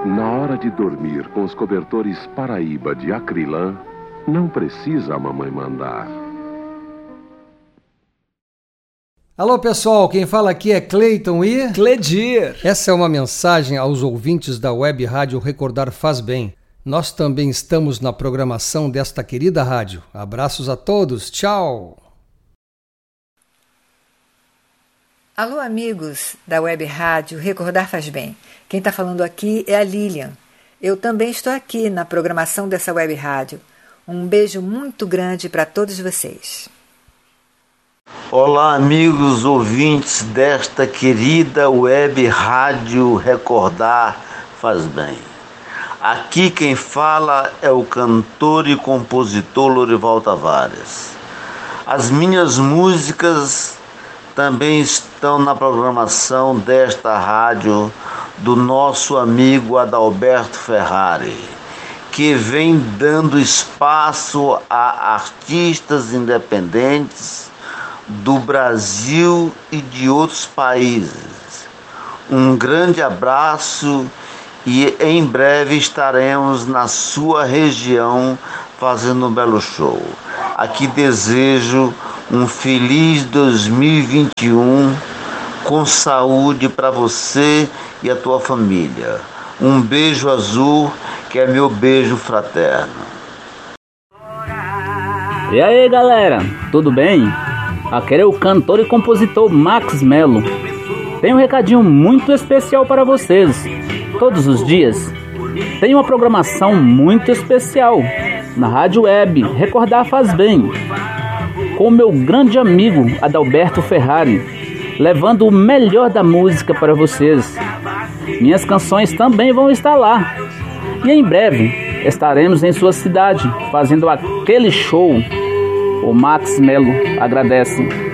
Na hora de dormir com os cobertores Paraíba de Acrilã, não precisa a mamãe mandar. Alô pessoal, quem fala aqui é Cleiton e... Cledir. Essa é uma mensagem aos ouvintes da Web Rádio Recordar Faz Bem. Nós também estamos na programação desta querida rádio. Abraços a todos, tchau! Alô amigos da Web Rádio Recordar Faz Bem. Quem está falando aqui é a Lilian. Eu também estou aqui na programação dessa Web Rádio. Um beijo muito grande para todos vocês. Olá amigos ouvintes desta querida Web Rádio Recordar Faz Bem. Aqui quem fala é o cantor e compositor Lorival Tavares. As minhas músicas também estão na programação desta rádio do nosso amigo Adalberto Ferrari, que vem dando espaço a artistas independentes do Brasil e de outros países. Um grande abraço e em breve estaremos na sua região fazendo um belo show. Aqui desejo um feliz 2021 com saúde para você e a tua família. Um beijo azul, que é meu beijo fraterno. E aí galera, tudo bem? Aqui é o cantor e compositor Max Melo. Tem um recadinho muito especial para vocês. Todos os dias tem uma programação muito especial na Rádio Web Recordar Faz Bem, com o meu grande amigo Adalberto Ferrari, levando o melhor da música para vocês. Minhas canções também vão estar lá. E em breve estaremos em sua cidade fazendo aquele show. O Max Melo agradece.